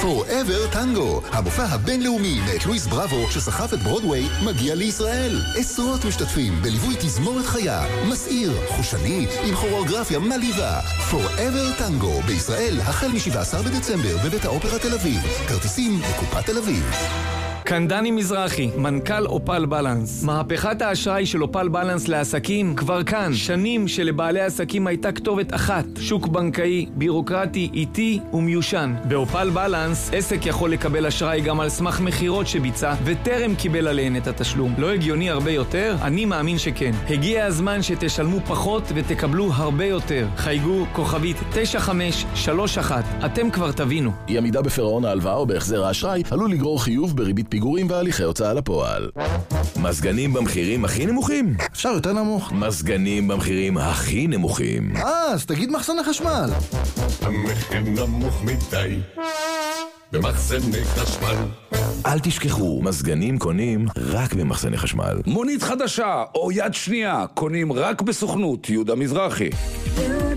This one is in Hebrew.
Forever Tango, המופע הבינלאומי מאת לואיס בראבו שסחף את ברודווי, מגיע לישראל. עשרות משתתפים בליווי תזמורת חיה, מסעיר, חושני, עם כוריאוגרפיה מלהיבה. Forever Tango בישראל החל מ-17 בדצמבר בבית האופרה תל אביב. כרטיסים בקופת תל אביב. כאן דני מזרחי, מנכ"ל אופל בלנס. מהפכת האשראי של אופל בלנס לעסקים כבר כאן. שנים שלבעלי עסקים הייתה כתובת אחת. שוק בנקאי, בירוקרטי, איטי ומיושן. באופל בלנס עסק יכול לקבל אשראי גם על סמך מחירות שביצע וטרם קיבל עליהן את התשלום. לא הגיוני הרבה יותר? אני מאמין שכן. הגיע הזמן שתשלמו פחות ותקבלו הרבה יותר. חייגו כוכבית 9531. אתם כבר תבינו. אי עמידה בפירעון ההלוואה או בהחזר האשראי עלול לגרור חיוב בריבית פיגורים והליכי הוצאה לפועל. מזגנים במחירים הכי נמוכים? אפשר יותר נמוך. מזגנים במחירים הכי נמוכים. אז תגיד מחסן החשמל. המחיר נמוך מדי במחסני חשמל. אל תשכחו, מזגנים קונים רק במחסני חשמל. מונית חדשה או יד שנייה קונים רק בסוכנות יהודה מזרחי.